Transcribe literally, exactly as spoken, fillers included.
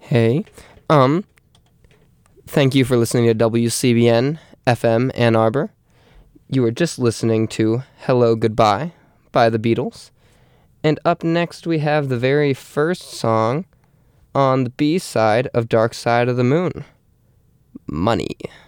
Hey, um, thank you for listening to W C B N F M Ann Arbor. You were just listening to Hello Goodbye by the Beatles. And up next we have the very first song on the B-side of Dark Side of the Moon, Money.